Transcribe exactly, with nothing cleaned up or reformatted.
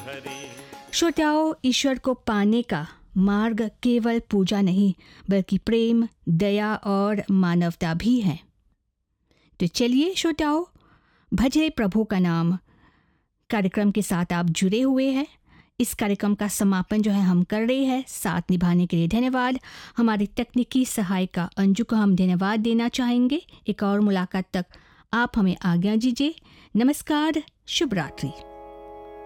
श्रोताओं, ईश्वर को पाने का मार्ग केवल पूजा नहीं बल्कि प्रेम, दया और मानवता भी है। तो चलिए श्रोताओं, भजे प्रभु का नाम कार्यक्रम के साथ आप जुड़े हुए हैं। इस कार्यक्रम का समापन जो है हम कर रहे हैं। साथ निभाने के लिए धन्यवाद। हमारी तकनीकी सहायिका अंजू को हम धन्यवाद देना चाहेंगे। एक और मुलाकात तक आप हमें आज्ञा दीजिए। नमस्कार, शुभ रात्रि।